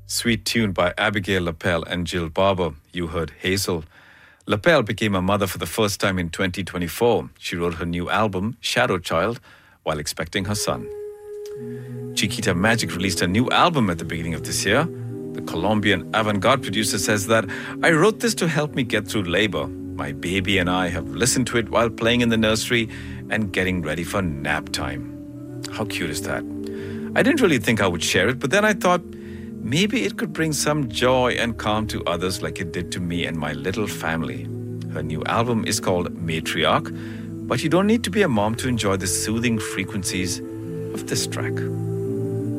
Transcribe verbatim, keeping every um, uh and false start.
Sweet tune by Abigail Lapel and Jill Barber. You heard Hazel. Lapel became a mother for the first time in twenty twenty-four. She wrote her new album, Shadow Child, while expecting her son. Chiquita Magic released a new album at the beginning of this year. The Colombian avant-garde producer says that, I wrote this to help me get through labor. My baby and I have listened to it while playing in the nursery and getting ready for nap time. How cute is that? I didn't really think I would share it, but then I thought, maybe it could bring some joy and calm to others like it did to me and my little family. Her new album is called Matriarch, but you don't need to be a mom to enjoy the soothing frequencies of this track.